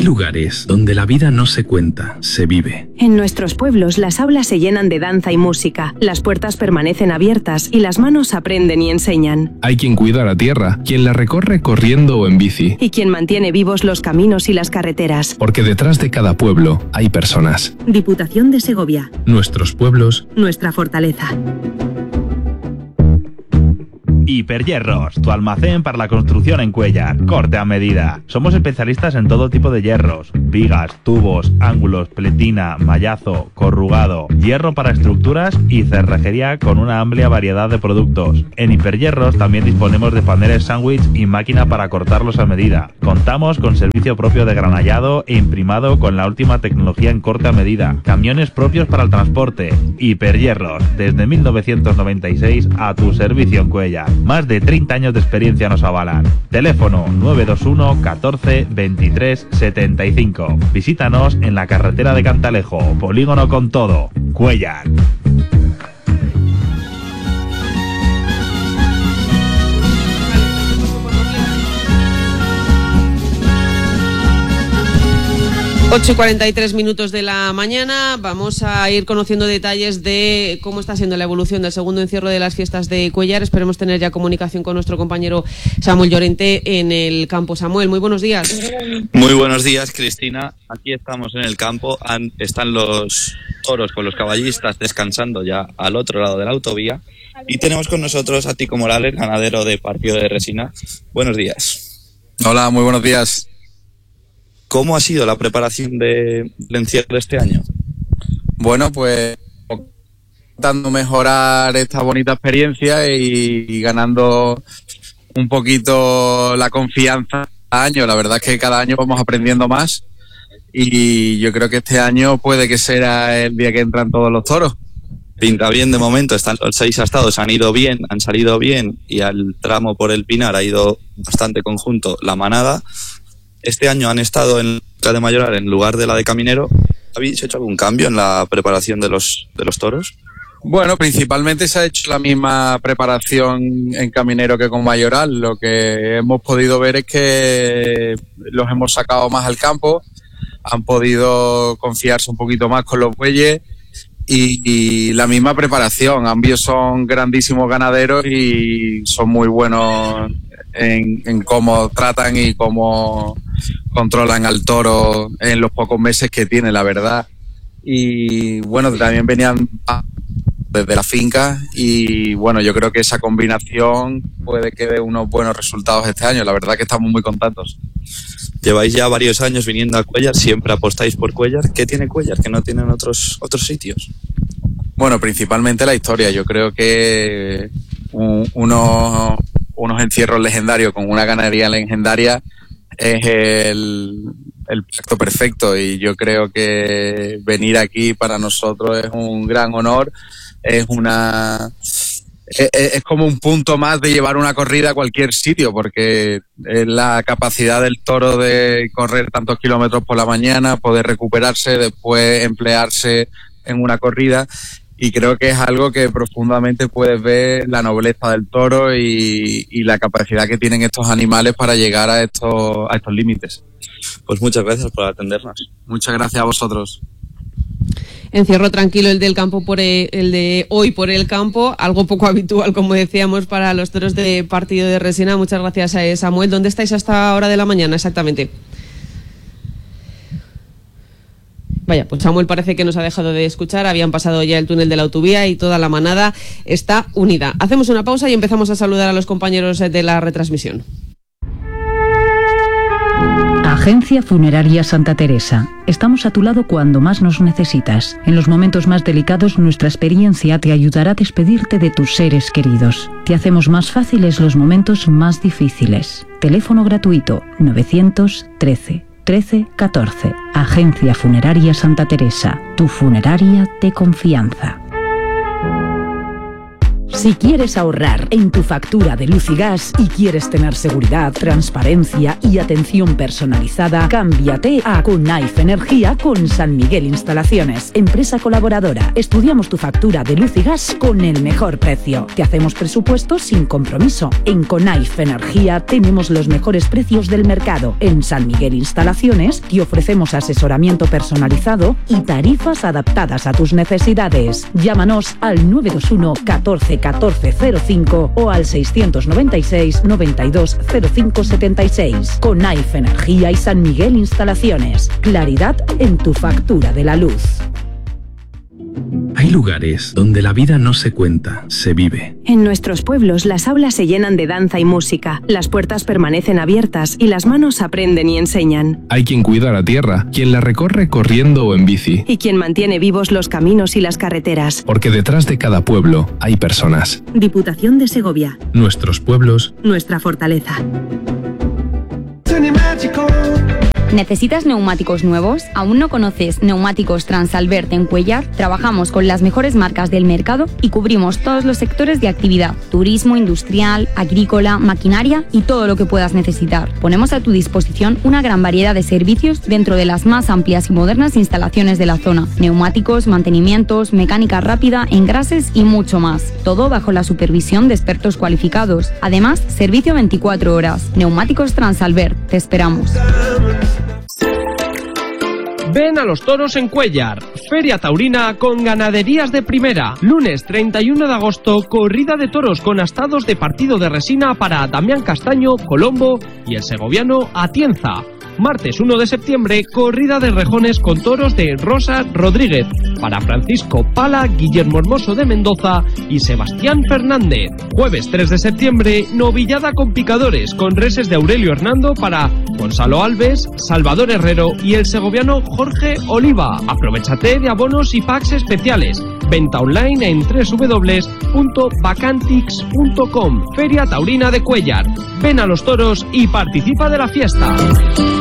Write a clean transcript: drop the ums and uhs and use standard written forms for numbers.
Hay lugares donde la vida no se cuenta, se vive. En nuestros pueblos las aulas se llenan de danza y música, las puertas permanecen abiertas y las manos aprenden y enseñan. Hay quien cuida la tierra, quien la recorre corriendo o en bici. Y quien mantiene vivos los caminos y las carreteras. Porque detrás de cada pueblo hay personas. Diputación de Segovia. Nuestros pueblos. Nuestra fortaleza. Hiperhierros, tu almacén para la construcción en Cuéllar, corte a medida. Somos especialistas en todo tipo de hierros, vigas, tubos, ángulos, pletina, mallazo, corrugado, hierro para estructuras y cerrajería con una amplia variedad de productos. En Hiperhierros también disponemos de paneles sándwich y máquina para cortarlos a medida. Contamos con servicio propio de granallado e imprimado con la última tecnología en corte a medida. Camiones propios para el transporte. Hiperhierros, desde 1996 a tu servicio en Cuéllar. Más de 30 años de experiencia nos avalan. Teléfono 921 14 23 75. Visítanos en la carretera de Cantalejo, Polígono Con Todo, Cuéllar. Ocho y 43 minutos de la mañana. Vamos a ir conociendo detalles de cómo está siendo la evolución del segundo encierro de las fiestas de Cuéllar. Esperemos tener ya comunicación con nuestro compañero Samuel Llorente en el campo. Samuel, muy buenos días. Muy buenos días, Cristina. Aquí estamos en el campo. Están los toros con los caballistas descansando ya al otro lado de la autovía. Y tenemos con nosotros a Tico Morales, ganadero de Partido de Resina. Buenos días. Hola, muy buenos días. ¿Cómo ha sido la preparación del encierro de este año? Bueno, pues intentando mejorar esta bonita experiencia y ganando un poquito la confianza cada año. La verdad es que cada año vamos aprendiendo más y yo creo que este año puede que sea el día que entran todos los toros. Pinta bien de momento, están los 6 astados, han ido bien, han salido bien y al tramo por el Pinar ha ido bastante conjunto la manada. Este año han estado en la de Mayoral en lugar de la de Caminero. ¿Habéis hecho algún cambio en la preparación de los toros? Bueno, principalmente se ha hecho la misma preparación en Caminero que con Mayoral. Lo que hemos podido ver es que los hemos sacado más al campo, han podido confiarse un poquito más con los bueyes y la misma preparación. Ambos son grandísimos ganaderos y son muy buenos en cómo tratan y cómo controlan al toro en los pocos meses que tiene, la verdad. Y bueno, también venían desde la finca y bueno, yo creo que esa combinación puede que dé unos buenos resultados este año. La verdad que estamos muy contentos. Lleváis ya varios años viniendo a Cuéllar, siempre apostáis por Cuéllar. ¿Qué tiene Cuéllar que no tienen otros sitios? Bueno, principalmente la historia. Yo creo que unos encierros legendarios con una ganadería legendaria es el pacto perfecto y yo creo que venir aquí para nosotros es un gran honor, es como un punto más de llevar una corrida a cualquier sitio porque es la capacidad del toro de correr tantos kilómetros por la mañana, poder recuperarse, después emplearse en una corrida. Y creo que es algo que profundamente puedes ver la nobleza del toro y la capacidad que tienen estos animales para llegar a estos límites. Pues muchas gracias por atendernos. Muchas gracias a vosotros. Encierro tranquilo el del campo el de hoy por el campo, algo poco habitual, como decíamos, para los toros de Partido de Resina. Muchas gracias, Samuel. ¿Dónde estáis hasta hora de la mañana exactamente? Vaya, pues Samuel parece que nos ha dejado de escuchar, habían pasado ya el túnel de la autovía y toda la manada está unida. Hacemos una pausa y empezamos a saludar a los compañeros de la retransmisión. Agencia Funeraria Santa Teresa. Estamos a tu lado cuando más nos necesitas. En los momentos más delicados, nuestra experiencia te ayudará a despedirte de tus seres queridos. Te hacemos más fáciles los momentos más difíciles. Teléfono gratuito 913 1314. Agencia Funeraria Santa Teresa. Tu funeraria de confianza. Si quieres ahorrar en tu factura de luz y gas y quieres tener seguridad, transparencia y atención personalizada, cámbiate a Conaife Energía con San Miguel Instalaciones, empresa colaboradora. Estudiamos tu factura de luz y gas con el mejor precio. Te hacemos presupuestos sin compromiso. En Conaife Energía tenemos los mejores precios del mercado. En San Miguel Instalaciones te ofrecemos asesoramiento personalizado y tarifas adaptadas a tus necesidades. Llámanos al 921 14 14 05 o al 696 92 05 76. Conaife Energía y San Miguel Instalaciones. Claridad en tu factura de la luz. Hay lugares donde la vida no se cuenta, se vive. En nuestros pueblos las aulas se llenan de danza y música, las puertas permanecen abiertas y las manos aprenden y enseñan. Hay quien cuida la tierra, quien la recorre corriendo o en bici. Y quien mantiene vivos los caminos y las carreteras. Porque detrás de cada pueblo hay personas. Diputación de Segovia. Nuestros pueblos. Nuestra fortaleza. ¿Necesitas neumáticos nuevos? ¿Aún no conoces Neumáticos Transalbert en Cuéllar? Trabajamos con las mejores marcas del mercado y cubrimos todos los sectores de actividad: turismo, industrial, agrícola, maquinaria y todo lo que puedas necesitar. Ponemos a tu disposición una gran variedad de servicios dentro de las más amplias y modernas instalaciones de la zona: neumáticos, mantenimientos, mecánica rápida, engrases y mucho más. Todo bajo la supervisión de expertos cualificados. Además, servicio 24 horas. Neumáticos Transalbert. Te esperamos. Ven a los toros en Cuéllar, feria taurina con ganaderías de primera. Lunes 31 de agosto, corrida de toros con astados de partido de resina para Damián Castaño, Colombo y el segoviano Atienza. Martes 1 de septiembre, corrida de rejones con toros de Rosa Rodríguez para Francisco Pala, Guillermo Hermoso de Mendoza y Sebastián Fernández. Jueves 3 de septiembre, novillada con picadores con reses de Aurelio Hernando para Gonzalo Alves, Salvador Herrero y el segoviano Jorge Oliva. Aprovechate de abonos y packs especiales. Venta online en www.vacantix.com. Feria Taurina de Cuéllar. Ven a los toros y participa de la fiesta.